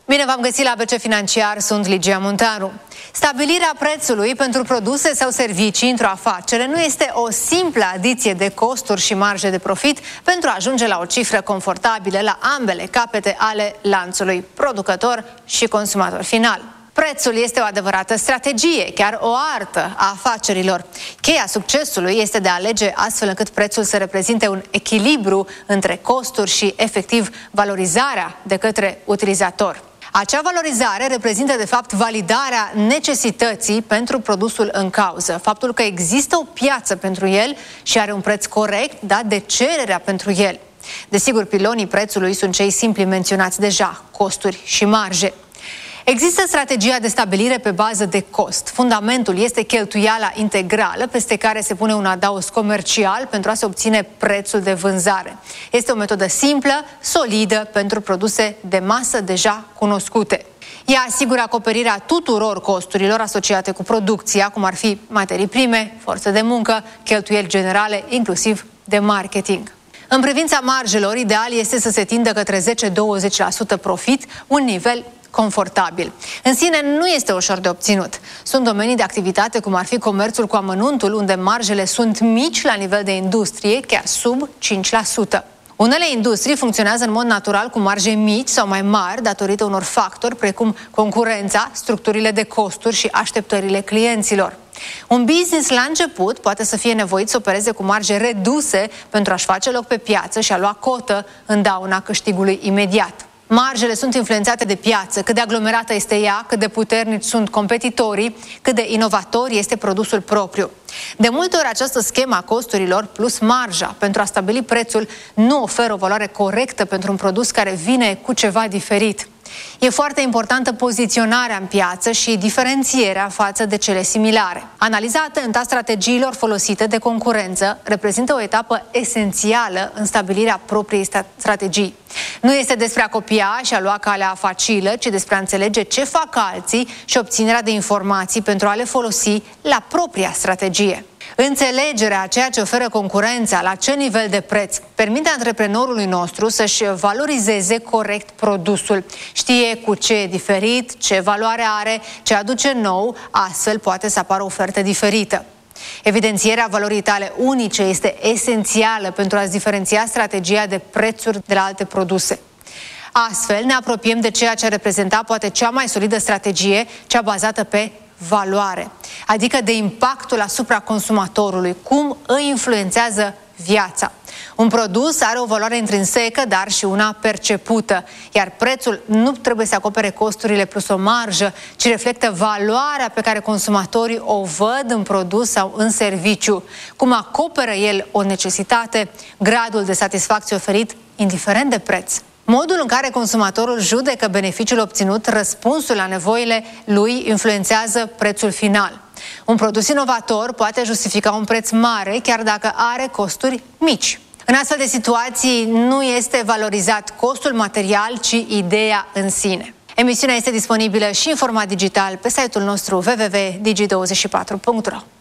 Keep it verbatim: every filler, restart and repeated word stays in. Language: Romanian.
Bine v-am găsit la A B C Financiar, sunt Ligia Munteanu. Stabilirea prețului pentru produse sau servicii într-o afacere nu este o simplă adiție de costuri și marje de profit pentru a ajunge la o cifră confortabilă la ambele capete ale lanțului, producător și consumator final. Prețul este o adevărată strategie, chiar o artă a afacerilor. Cheia succesului este de a alege astfel încât prețul să reprezinte un echilibru între costuri și, efectiv, valorizarea de către utilizator. Acea valorizare reprezintă, de fapt, validarea necesității pentru produsul în cauză, faptul că există o piață pentru el și are un preț corect dat de cererea pentru el. Desigur, pilonii prețului sunt cei simpli menționați deja, costuri și marje. Există strategia de stabilire pe bază de cost. Fundamentul este cheltuiala integrală, peste care se pune un adaos comercial pentru a se obține prețul de vânzare. Este o metodă simplă, solidă pentru produse de masă deja cunoscute. Ea asigură acoperirea tuturor costurilor asociate cu producția, cum ar fi materii prime, forță de muncă, cheltuieli generale, inclusiv de marketing. În privința marjelor, ideal este să se tindă către zece-douăzeci la sută profit, un nivel confortabil. În sine nu este ușor de obținut. Sunt domenii de activitate cum ar fi comerțul cu amănuntul, unde marjele sunt mici la nivel de industrie, chiar sub cinci la sută. Unele industrii funcționează în mod natural cu marje mici sau mai mari datorită unor factori precum concurența, structurile de costuri și așteptările clienților. Un business la început poate să fie nevoit să opereze cu marje reduse pentru a-și face loc pe piață și a lua cotă în dauna câștigului imediat. Marjele sunt influențate de piață, cât de aglomerată este ea, cât de puternici sunt competitorii, cât de inovator este produsul propriu. De multe ori această schemă a costurilor plus marja pentru a stabili prețul nu oferă o valoare corectă pentru un produs care vine cu ceva diferit. E foarte importantă poziționarea în piață și diferențierea față de cele similare. Analiza atentă a strategiilor folosite de concurență reprezintă o etapă esențială în stabilirea propriei strategii. Nu este despre a copia și a lua calea facilă, ci despre a înțelege ce fac alții și obținerea de informații pentru a le folosi la propria strategie. Înțelegerea a ceea ce oferă concurența, la ce nivel de preț, permite antreprenorului nostru să-și valorizeze corect produsul. Știe cu ce e diferit, ce valoare are, ce aduce nou, astfel poate să apară o ofertă diferită. Evidențierea valorii tale unice este esențială pentru a-ți diferenția strategia de prețuri de la alte produse. Astfel ne apropiem de ceea ce reprezenta poate cea mai solidă strategie, cea bazată pe valoare, adică de impactul asupra consumatorului, cum îi influențează viața. Un produs are o valoare intrinsecă, dar și una percepută, iar prețul nu trebuie să acopere costurile plus o marjă, ci reflectă valoarea pe care consumatorii o văd în produs sau în serviciu, cum acoperă el o necesitate, gradul de satisfacție oferit, indiferent de preț. Modul în care consumatorul judecă beneficiul obținut, răspunsul la nevoile lui influențează prețul final. Un produs inovator poate justifica un preț mare, chiar dacă are costuri mici. În astfel de situații nu este valorizat costul material, ci ideea în sine. Emisiunea este disponibilă și în format digital pe site-ul nostru w w w punct digi douăzeci și patru punct ro.